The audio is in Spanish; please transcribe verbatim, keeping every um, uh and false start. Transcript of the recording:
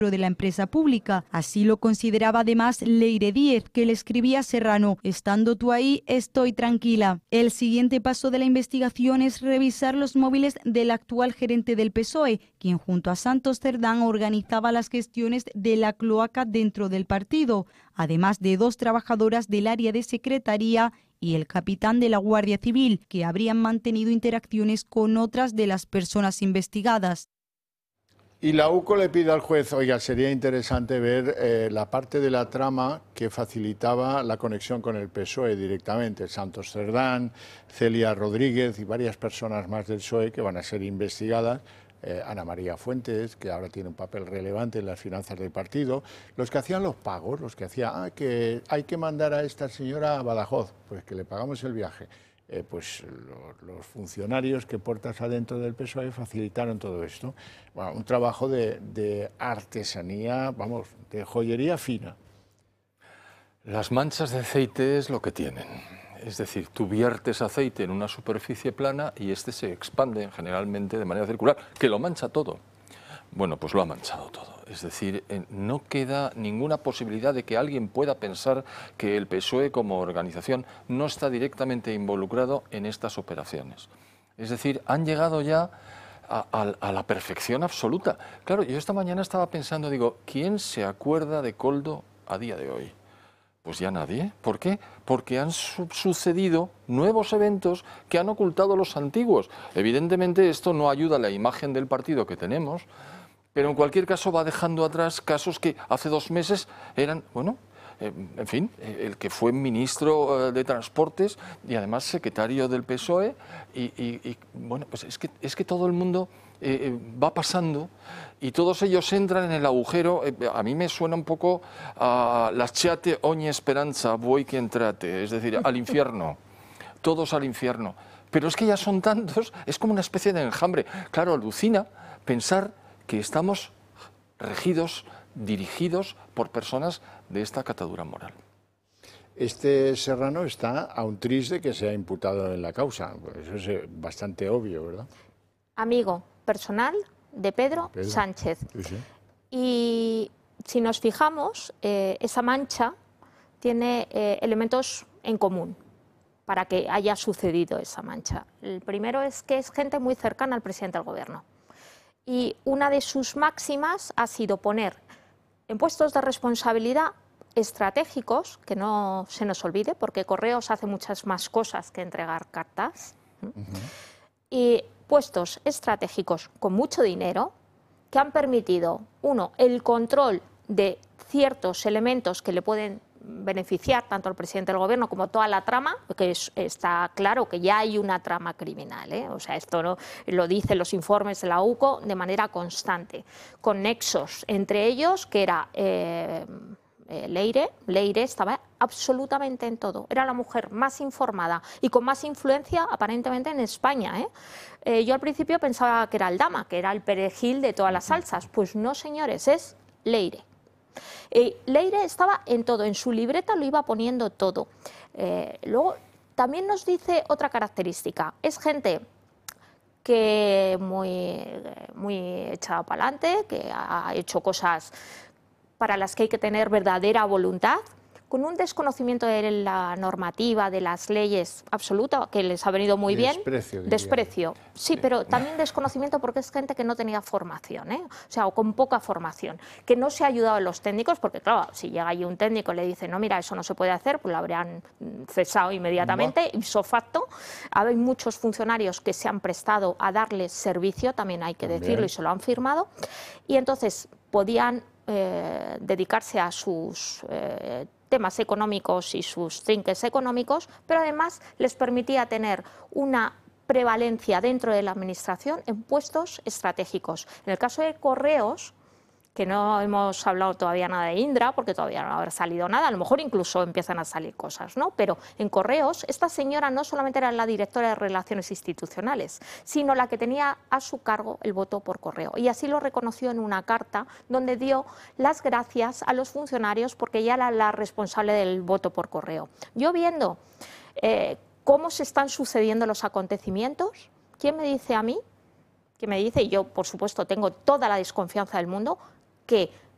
de la empresa pública. Así lo consideraba además Leire Díez, que le escribía a Serrano: estando tú ahí, estoy tranquila. El siguiente paso de la investigación es revisar los móviles del actual gerente del P S O E, quien junto a Santos Cerdán organizaba las gestiones de la cloaca dentro del partido, además de dos trabajadoras del área de secretaría y el capitán de la Guardia Civil, que habrían mantenido interacciones con otras de las personas investigadas. Y la U C O le pide al juez: oiga, sería interesante ver eh, la parte de la trama que facilitaba la conexión con el P S O E directamente. Santos Cerdán, Celia Rodríguez y varias personas más del P S O E que van a ser investigadas. Eh, Ana María Fuentes, que ahora tiene un papel relevante en las finanzas del partido. Los que hacían los pagos, los que hacían, ah, que hay que mandar a esta señora a Badajoz, pues que le pagamos el viaje. Eh, pues lo, los funcionarios que puertas adentro del P S O E facilitaron todo esto. Bueno, un trabajo de, de artesanía, vamos, de joyería fina. Las manchas de aceite es lo que tienen. Es decir, tú viertes aceite en una superficie plana y este se expande generalmente de manera circular, que lo mancha todo. Bueno, pues lo ha manchado todo. Es decir, no queda ninguna posibilidad de que alguien pueda pensar que el P S O E como organización no está directamente involucrado en estas operaciones. Es decir, han llegado ya a, a, a la perfección absoluta. Claro, yo esta mañana estaba pensando, digo, ¿quién se acuerda de Koldo a día de hoy? Pues ya nadie. ¿Por qué? Porque han su sucedido nuevos eventos que han ocultado los antiguos. Evidentemente esto no ayuda a la imagen del partido que tenemos, pero en cualquier caso va dejando atrás casos que hace dos meses eran, bueno, eh, en fin, eh, el que fue ministro eh, de Transportes y además secretario del P S O E y, y, y bueno, pues es que, es que todo el mundo eh, va pasando y todos ellos entran en el agujero. Eh, a mí me suena un poco a lasciate ogni speranza voi che entrate, es decir, al infierno, todos al infierno. Pero es que ya son tantos, es como una especie de enjambre. Claro, alucina pensar que estamos regidos, dirigidos por personas de esta catadura moral. Este Serrano está a un tris de que se ha imputado en la causa. Eso es bastante obvio, ¿verdad? Amigo personal de Pedro, Pedro. Sánchez. Sí, sí. Y si nos fijamos, eh, esa mancha tiene eh, elementos en común para que haya sucedido esa mancha. El primero es que es gente muy cercana al presidente del gobierno. Y una de sus máximas ha sido poner en puestos de responsabilidad estratégicos, que no se nos olvide, porque Correos hace muchas más cosas que entregar cartas, uh-huh. y puestos estratégicos con mucho dinero que han permitido, uno, el control de ciertos elementos que le pueden beneficiar tanto al presidente del gobierno como toda la trama, que es, está claro que ya hay una trama criminal, ¿eh? O sea, esto no, lo dicen los informes de la U C O de manera constante, con nexos entre ellos que era eh, eh, Leire, Leire estaba absolutamente en todo, era la mujer más informada y con más influencia aparentemente en España, ¿eh? Eh, yo al principio pensaba que era el Dama, que era el perejil de todas las salsas, pues no señores, es Leire. Eh, Leire estaba en todo, en su libreta lo iba poniendo todo. Eh, luego también nos dice otra característica, es gente que muy, muy echada para adelante, que ha hecho cosas para las que hay que tener verdadera voluntad, con un desconocimiento de la normativa, de las leyes absoluta, que les ha venido muy bien. Desprecio. Desprecio, sí, pero también desconocimiento porque es gente que no tenía formación, ¿eh? O sea, o con poca formación, que no se ha ayudado a los técnicos, porque claro, si llega allí un técnico y le dice, no, mira, eso no se puede hacer, pues lo habrían cesado inmediatamente, ipso facto. Hay muchos funcionarios que se han prestado a darles servicio, también hay que también decirlo, y se lo han firmado, y entonces podían eh, dedicarse a sus eh, temas económicos y sus trinques económicos, pero además les permitía tener una prevalencia dentro de la administración en puestos estratégicos. En el caso de Correos, que no hemos hablado todavía nada de Indra, porque todavía no habrá salido nada, a lo mejor incluso empiezan a salir cosas, ¿no? Pero en Correos, esta señora no solamente era la directora de Relaciones Institucionales, sino la que tenía a su cargo el voto por correo. Y así lo reconoció en una carta donde dio las gracias a los funcionarios porque ella era la responsable del voto por correo. Yo viendo eh, cómo se están sucediendo los acontecimientos, ¿quién me dice a mí? ¿Quién me dice? Y yo, por supuesto, tengo toda la desconfianza del mundo, que